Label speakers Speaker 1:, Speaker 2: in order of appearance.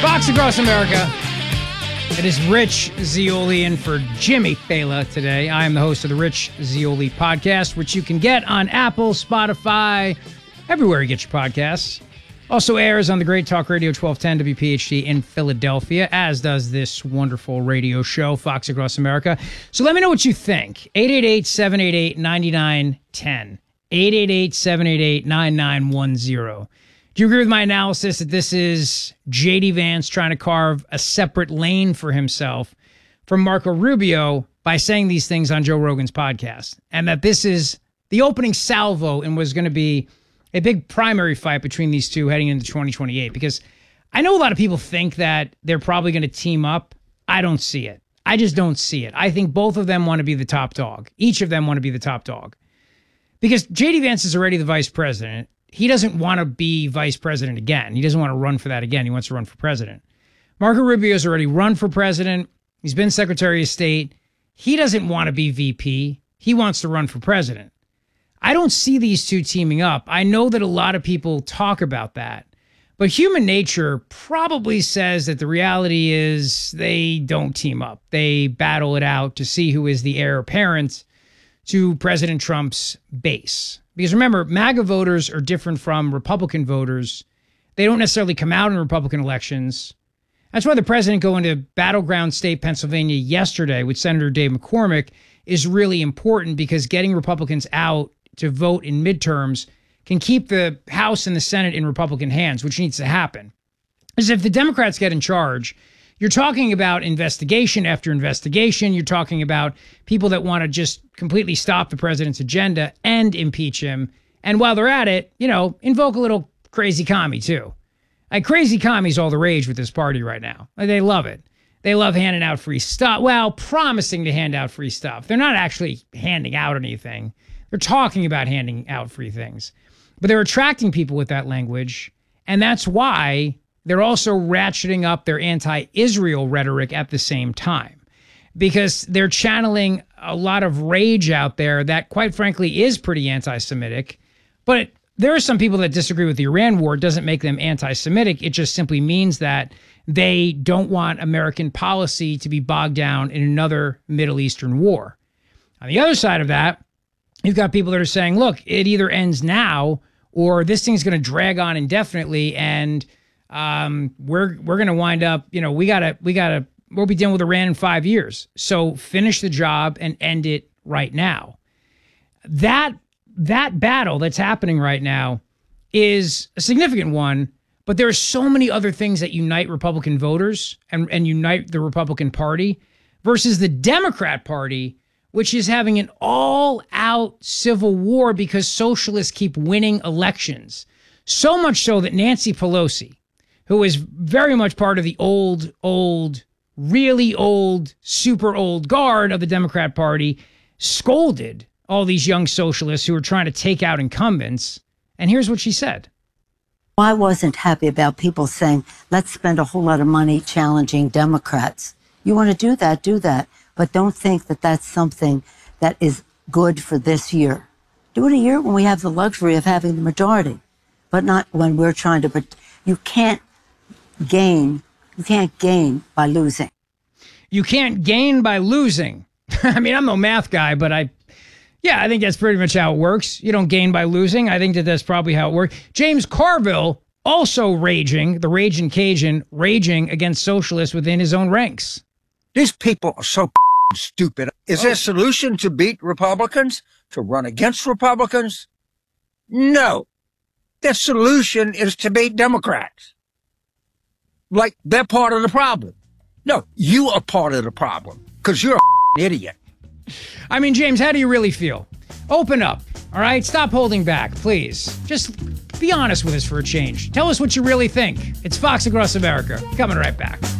Speaker 1: Fox Across America. It is Rich Zeoli in for Jimmy Fela today. I am the host of the Rich Zeoli podcast, which you can get on Apple, Spotify, everywhere you get your podcasts. Also airs on the Great Talk Radio 1210 WPHT in Philadelphia, as does this wonderful radio show, Fox Across America. So let me know what you think. 888-788-9910. 888-788-9910. Do you agree with my analysis that this is J.D. Vance trying to carve a separate lane for himself from Marco Rubio by saying these things on Joe Rogan's podcast? And that this is the opening salvo and was going to be a big primary fight between these two heading into 2028? Because I know a lot of people think that they're probably going to team up. I don't see it. I just don't see it. I think both of them want to be the top dog. Each of them want to be the top dog. Because J.D. Vance is already the vice president. He doesn't want to be vice president again. He doesn't want to run for that again. He wants to run for president. Marco Rubio's already run for president. He's been Secretary of State. He doesn't want to be VP. He wants to run for president. I don't see these two teaming up. I know that a lot of people talk about that. But human nature probably says that the reality is they don't team up. They battle it out to see who is the heir apparent to President Trump's base. Because remember, MAGA voters are different from Republican voters. They don't necessarily come out in Republican elections. That's why the president going to battleground state Pennsylvania yesterday with Senator Dave McCormick is really important, because getting Republicans out to vote in midterms can keep the House and the Senate in Republican hands, which needs to happen. Because if the Democrats get in charge, you're talking about investigation after investigation. You're talking about people that want to just completely stop the president's agenda and impeach him. And while they're at it, invoke a little crazy commie too. Like, crazy commie's all the rage with this party right now. Like, they love it. They love handing out free stuff. Well, promising to hand out free stuff. They're not actually handing out anything. They're talking about handing out free things. But they're attracting people with that language. And that's why they're also ratcheting up their anti-Israel rhetoric at the same time, because they're channeling a lot of rage out there that, quite frankly, is pretty anti-Semitic. But there are some people that disagree with the Iran war. It doesn't make them anti-Semitic. It just simply means that they don't want American policy to be bogged down in another Middle Eastern war. On the other side of that, you've got people that are saying, look, it either ends now or this thing's going to drag on indefinitely, and we're going to wind up, we'll be dealing with Iran in 5 years. So finish the job and end it right now. That battle that's happening right now is a significant one, but there are so many other things that unite Republican voters and unite the Republican Party versus the Democrat Party, which is having an all-out civil war because socialists keep winning elections. So much so that Nancy Pelosi, who is very much part of the really old, super old guard of the Democrat Party, scolded all these young socialists who were trying to take out incumbents. And here's what she said.
Speaker 2: I wasn't happy about people saying, let's spend a whole lot of money challenging Democrats. You want to do that. But don't think that that's something that is good for this year. Do it a year when we have the luxury of having the majority, but not when we're trying to. But you can't gain by losing.
Speaker 1: You can't gain by losing. I mean, I'm no math guy, but I think that's pretty much how it works. You don't gain by losing. I think that's probably how it works. James Carville also raging, the Raging Cajun, raging against socialists within his own ranks.
Speaker 3: These people are so stupid. Is there a solution to beat Republicans? To run against Republicans? No. The solution is to beat Democrats. Like, they're part of the problem. No, you are part of the problem because you're an idiot.
Speaker 1: I mean, James, how do you really feel? Open up, all right? Stop holding back, please. Just be honest with us for a change. Tell us what you really think. It's Fox Across America. Coming right back.